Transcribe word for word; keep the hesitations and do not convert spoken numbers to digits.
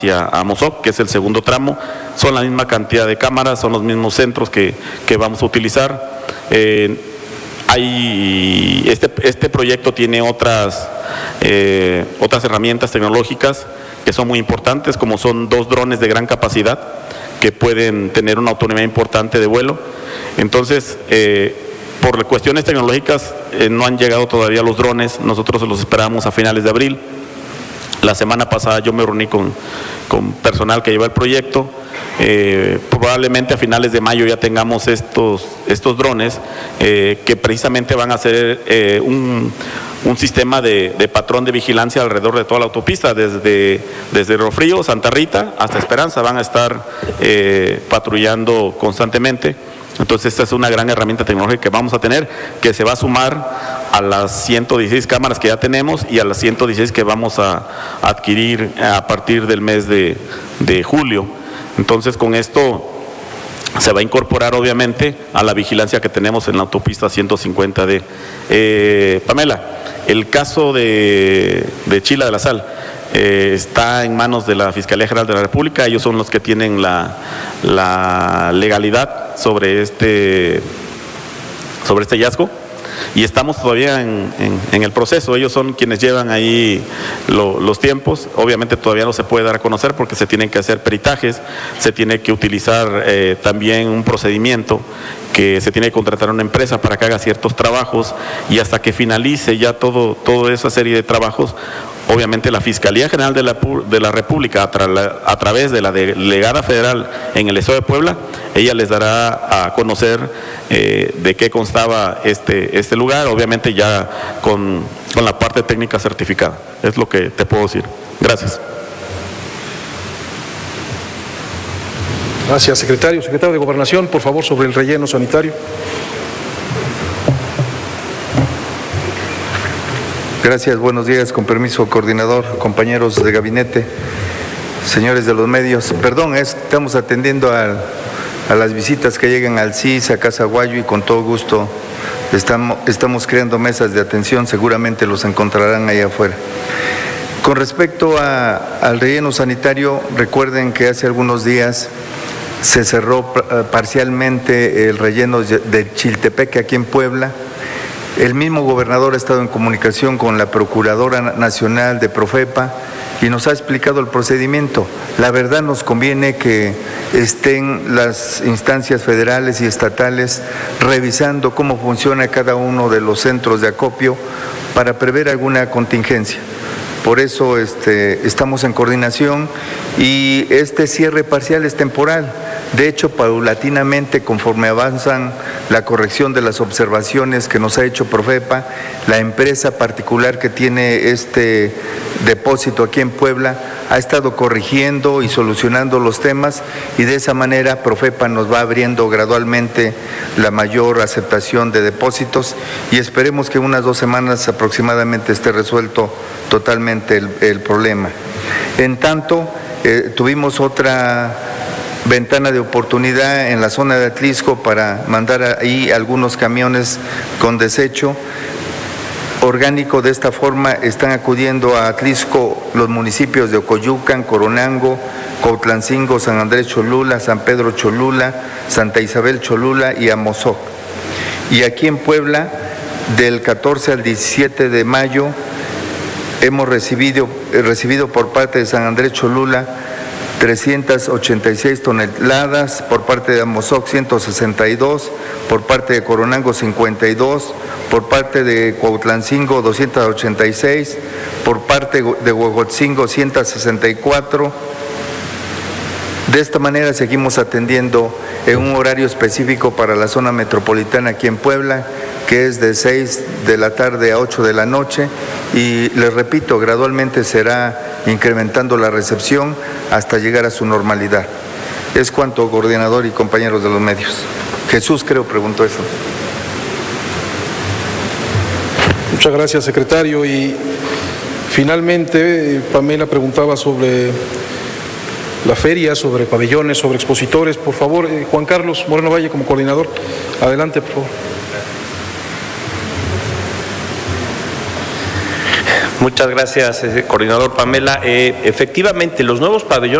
a Mozoc, que es el segundo tramo. Son la misma cantidad de cámaras, son los mismos centros que, que vamos a utilizar. Eh, hay, este, este proyecto tiene otras, eh, otras herramientas tecnológicas que son muy importantes, como son dos drones de gran capacidad que pueden tener una autonomía importante de vuelo. Entonces, eh, por cuestiones tecnológicas eh, no han llegado todavía los drones, nosotros los esperamos a finales de abril. La semana pasada yo me reuní con, con personal que lleva el proyecto. Eh, probablemente a finales de mayo ya tengamos estos, estos drones eh, que precisamente van a ser eh, un, un sistema de, de patrón de vigilancia alrededor de toda la autopista, desde, desde Río Frío, Santa Rita hasta Esperanza, van a estar eh, patrullando constantemente. Entonces esta es una gran herramienta tecnológica que vamos a tener, que se va a sumar a las ciento dieciséis cámaras que ya tenemos y a las ciento dieciséis que vamos a adquirir a partir del mes de, de julio. Entonces con esto se va a incorporar obviamente a la vigilancia que tenemos en la autopista ciento cincuenta D. Eh, Pamela, el caso de, de Chila de la Sal eh, está en manos de la Fiscalía General de la República. Ellos son los que tienen la, la legalidad sobre este, sobre este hallazgo. Y estamos todavía en, en, en el proceso. Ellos son quienes llevan ahí lo, los tiempos. Obviamente todavía no se puede dar a conocer porque se tienen que hacer peritajes, se tiene que utilizar eh, también un procedimiento, que se tiene que contratar a una empresa para que haga ciertos trabajos, y hasta que finalice ya todo, toda esa serie de trabajos, obviamente la Fiscalía General de la, de la República, a, tra, a través de la delegada federal en el Estado de Puebla, ella les dará a conocer eh, de qué constaba este, este lugar, obviamente ya con, con la parte técnica certificada. Es lo que te puedo decir. Gracias. Gracias, secretario. Secretario de Gobernación, por favor, sobre el relleno sanitario. Gracias, buenos días, con permiso, coordinador, compañeros de gabinete, señores de los medios. Perdón, estamos atendiendo a, a las visitas que llegan al C I S, a Casa Guayo, y con todo gusto estamos, estamos creando mesas de atención, seguramente los encontrarán ahí afuera. Con respecto a, al relleno sanitario, recuerden que hace algunos días se cerró parcialmente el relleno de Chiltepec aquí en Puebla. El mismo gobernador ha estado en comunicación con la Procuradora Nacional de Profepa y nos ha explicado el procedimiento. La verdad, nos conviene que estén las instancias federales y estatales revisando cómo funciona cada uno de los centros de acopio para prever alguna contingencia. Por eso este, estamos en coordinación, y este cierre parcial es temporal. De hecho, paulatinamente, conforme avanzan la corrección de las observaciones que nos ha hecho Profepa, la empresa particular que tiene este depósito aquí en Puebla ha estado corrigiendo y solucionando los temas, y de esa manera Profepa nos va abriendo gradualmente la mayor aceptación de depósitos, y esperemos que en unas dos semanas aproximadamente esté resuelto totalmente el, el problema. En tanto, eh, tuvimos otra ventana de oportunidad en la zona de Atlisco para mandar ahí algunos camiones con desecho orgánico. De esta forma están acudiendo a Atlisco los municipios de Ocoyucan, Coronango, Cuautlancingo, San Andrés Cholula, San Pedro Cholula, Santa Isabel Cholula y Amozoc. Y aquí en Puebla, del catorce al diecisiete de mayo, hemos recibido, recibido por parte de San Andrés Cholula trescientas ochenta y seis toneladas, por parte de Amozoc ciento sesenta y dos, por parte de Coronango cincuenta y dos, por parte de Cuautlancingo doscientas ochenta y seis, por parte de Huejotzingo ciento sesenta y cuatro. De esta manera seguimos atendiendo en un horario específico para la zona metropolitana aquí en Puebla, que es de seis de la tarde a ocho de la noche, y les repito, gradualmente será incrementando la recepción hasta llegar a su normalidad. Es cuanto, coordinador y compañeros de los medios. Jesús, creo, preguntó eso. Muchas gracias, secretario. Y finalmente, Pamela preguntaba sobre la feria, sobre pabellones, sobre expositores. Por favor, eh, Juan Carlos Moreno Valle, como coordinador, adelante, por favor. Muchas gracias, eh, coordinador Pamela. Eh, efectivamente, los nuevos pabellones